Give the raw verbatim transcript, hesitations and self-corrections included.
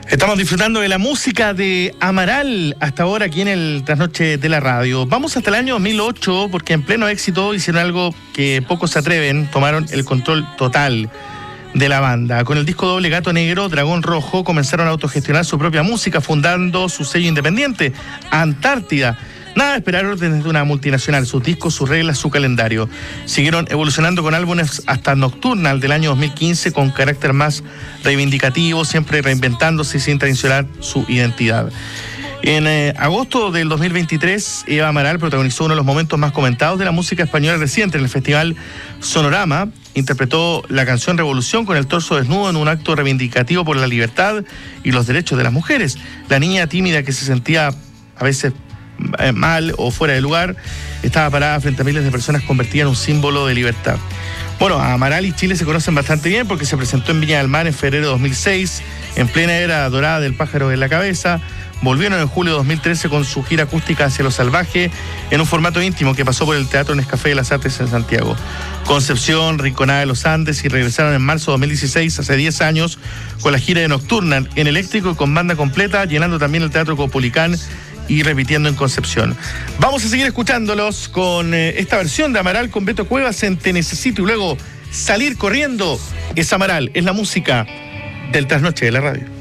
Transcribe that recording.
Estamos disfrutando de la música de Amaral hasta ahora aquí en el Trasnoche de la Radio. Vamos hasta el año dos mil ocho porque en pleno éxito hicieron algo que pocos se atreven, tomaron el control total de la banda. Con el disco doble Gato Negro, Dragón Rojo comenzaron a autogestionar su propia música, fundando su sello independiente, Antártida. Nada de esperar órdenes de una multinacional, sus discos, sus reglas, su calendario. Siguieron evolucionando con álbumes hasta Nocturnal del año dos mil quince con carácter más reivindicativo, siempre reinventándose y sin traicionar su identidad. En eh, agosto del dos mil veintitrés, Eva Amaral protagonizó uno de los momentos más comentados de la música española reciente en el Festival Sonorama. Interpretó la canción Revolución con el torso desnudo en un acto reivindicativo por la libertad y los derechos de las mujeres. La niña tímida que se sentía a veces mal o fuera de lugar, estaba parada frente a miles de personas convertida en un símbolo de libertad. Bueno, Amaral y Chile se conocen bastante bien porque se presentó en Viña del Mar en febrero de dos mil seis, en plena era dorada del pájaro en la cabeza. Volvieron en julio de dos mil trece con su gira acústica Hacia lo Salvaje en un formato íntimo que pasó por el Teatro Nescafé de las Artes en Santiago, Concepción, Rinconada de los Andes, y regresaron en marzo de dos mil dieciséis, hace diez años, con la gira de Nocturnal en eléctrico y con banda completa, llenando también el Teatro Copulicán y repitiendo en Concepción. Vamos a seguir escuchándolos con eh, esta versión de Amaral con Beto Cuevas en Te Necesito y luego Salir Corriendo. Es Amaral, es la música del Trasnoche de la Radio.